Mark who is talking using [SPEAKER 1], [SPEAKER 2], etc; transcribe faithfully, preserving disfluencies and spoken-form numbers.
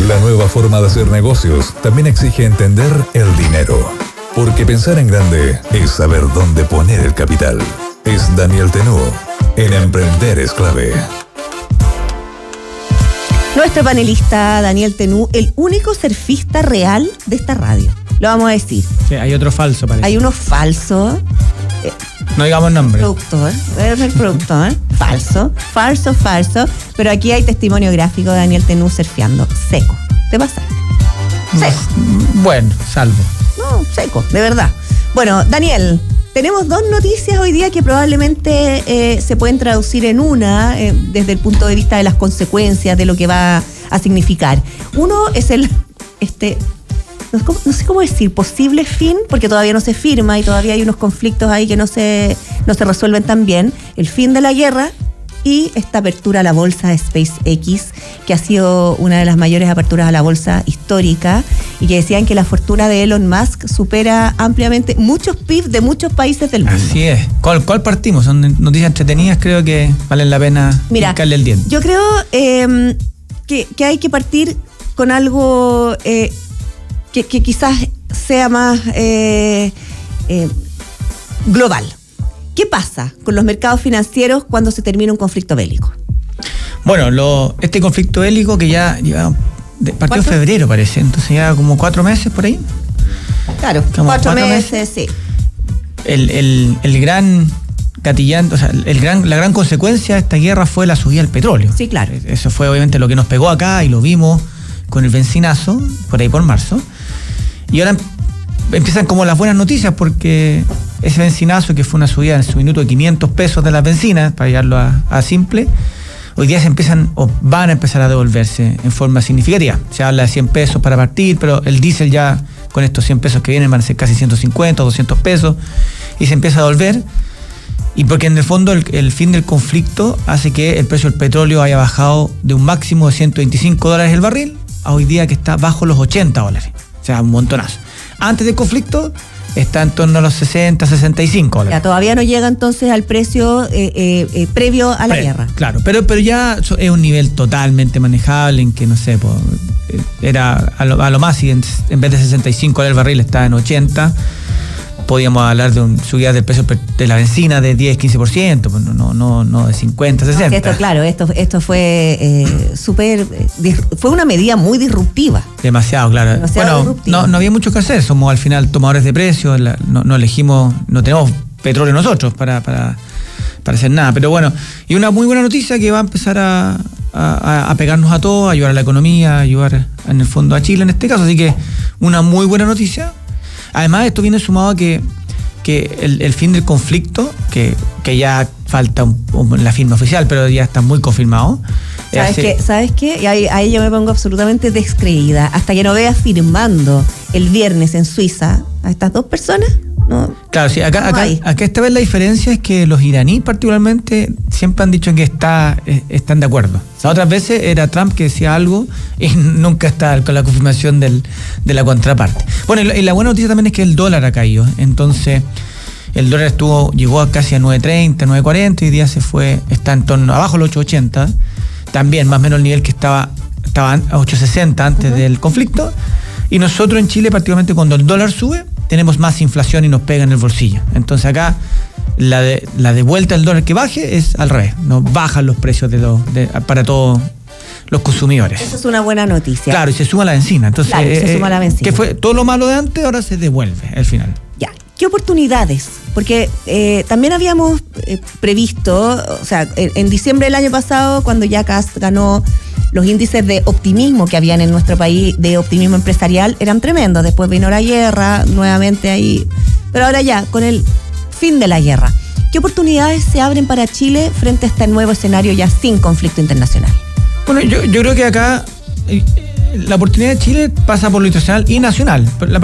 [SPEAKER 1] La nueva forma de hacer negocios también exige entender el dinero. Porque pensar en grande es saber dónde poner el capital. Es Daniel Tenú, en Emprender es Clave.
[SPEAKER 2] Nuestro panelista Daniel Tenú, el único surfista real de esta radio. Lo vamos a decir.
[SPEAKER 3] Sí, hay otro falso, parece.
[SPEAKER 2] Hay uno falso. Eh,
[SPEAKER 3] no digamos nombre.
[SPEAKER 2] Productor, es el productor. Falso, falso, falso. Pero aquí hay testimonio gráfico de Daniel Tenú surfeando. Seco. ¿Te pasa? Seco.
[SPEAKER 3] Bueno, salvo.
[SPEAKER 2] No, seco, de verdad. Bueno, Daniel, tenemos dos noticias hoy día que probablemente eh, se pueden traducir en una eh, desde el punto de vista de las consecuencias, de lo que va a significar. Uno es el, este, no, no sé cómo decir, posible fin, porque todavía no se firma y todavía hay unos conflictos ahí que no se, no se resuelven tan bien. El fin de la guerra y esta apertura a la bolsa de SpaceX, que ha sido una de las mayores aperturas a la bolsa histórica, y que decían que la fortuna de Elon Musk supera ampliamente muchos P I B de muchos países del mundo.
[SPEAKER 3] Así es. ¿Cuál, cuál partimos? Son noticias entretenidas, creo que valen la pena picarle el diente.
[SPEAKER 2] Yo creo eh, que, que hay que partir con algo eh, que, que quizás sea más eh, eh, global. ¿Qué pasa con los mercados financieros cuando se termina un conflicto bélico?
[SPEAKER 3] Bueno, lo, este conflicto bélico que ya lleva partió en febrero, parece, entonces ya como cuatro meses por ahí.
[SPEAKER 2] Claro, como cuatro, cuatro meses, meses, sí.
[SPEAKER 3] El, el, el gran gatillante, o sea, el gran, la gran consecuencia de esta guerra fue la subida del petróleo.
[SPEAKER 2] Sí, claro.
[SPEAKER 3] Eso fue obviamente lo que nos pegó acá y lo vimos con el bencinazo, por ahí por marzo. Y ahora empiezan como las buenas noticias, porque ese bencinazo, que fue una subida en su minuto de quinientos pesos de las bencinas, para llevarlo a, a simple, hoy día se empiezan o van a empezar a devolverse en forma significativa. Se habla de cien pesos para partir, pero el diésel ya con estos cien pesos que vienen van a ser casi ciento cincuenta o doscientos pesos, y se empieza a devolver. Y porque en el fondo el, el fin del conflicto hace que el precio del petróleo haya bajado de un máximo de ciento veinticinco dólares el barril a hoy día que está bajo los ochenta dólares. O sea, un montonazo. Antes del conflicto está en torno a los sesenta, sesenta y cinco dólares.
[SPEAKER 2] Ya, todavía no llega entonces al precio eh, eh, eh, previo a la
[SPEAKER 3] Pre,
[SPEAKER 2] guerra.
[SPEAKER 3] Claro, pero, pero ya es un nivel totalmente manejable, en que, no sé, pues, era a lo, a lo más, si en, en vez de sesenta y cinco dólares el barril está en ochenta, podíamos hablar de un subida del precio de la benzina de diez, quince por ciento, pues no, no, no de cincuenta, sesenta.
[SPEAKER 2] No, esto, claro, esto, esto fue eh, súper, fue una medida muy disruptiva.
[SPEAKER 3] Demasiado, claro.
[SPEAKER 2] Demasiado
[SPEAKER 3] bueno, no, no había mucho que hacer, somos al final tomadores de precios, la, no, no elegimos, no tenemos petróleo nosotros para, para, para hacer nada, pero bueno, y una muy buena noticia que va a empezar a, a, a pegarnos a todos, a ayudar a la economía, a ayudar en el fondo a Chile en este caso, así que una muy buena noticia. Además, esto viene sumado a que, que el, el fin del conflicto, que, que ya falta un, un, la firma oficial, pero ya está muy confirmado.
[SPEAKER 2] ¿Sabes
[SPEAKER 3] hace...
[SPEAKER 2] qué? ¿Sabes qué? Y ahí, ahí yo me pongo absolutamente descreída. Hasta que no vea firmando el viernes en Suiza a estas dos personas, no.
[SPEAKER 3] Claro, sí, acá, acá, acá esta vez la diferencia es que los iraníes particularmente siempre han dicho que está, eh, están de acuerdo. O sea, otras veces era Trump que decía algo y nunca está con la confirmación del, de la contraparte. Bueno, y la, y la buena noticia también es que el dólar ha caído. Entonces, el dólar estuvo llegó a casi a nueve treinta, nueve cuarenta, y hoy día se fue, está en torno abajo de los ocho ochenta. También más o menos el nivel que estaba, estaba a ocho sesenta antes uh-huh. del conflicto. Y nosotros en Chile, particularmente cuando el dólar sube, tenemos más inflación y nos pega en el bolsillo. Entonces acá la de, la de vuelta del dólar que baje es al revés, nos bajan los precios de los, de, para todos los consumidores.
[SPEAKER 2] Eso es una buena noticia.
[SPEAKER 3] Claro, y se suma la benzina. Entonces,
[SPEAKER 2] claro,
[SPEAKER 3] eh,
[SPEAKER 2] se suma la benzina.
[SPEAKER 3] Que fue todo lo malo de antes, ahora se devuelve al final.
[SPEAKER 2] Ya. ¿Qué oportunidades? Porque eh, también habíamos eh, previsto, o sea, en, en diciembre del año pasado, cuando ya Kast ganó, los índices de optimismo que habían en nuestro país, de optimismo empresarial, eran tremendos. Después vino la guerra, nuevamente ahí. Pero ahora ya, con el fin de la guerra, ¿qué oportunidades se abren para Chile frente a este nuevo escenario ya sin conflicto internacional?
[SPEAKER 3] Bueno, yo, yo creo que acá eh, la oportunidad de Chile pasa por lo internacional y nacional. La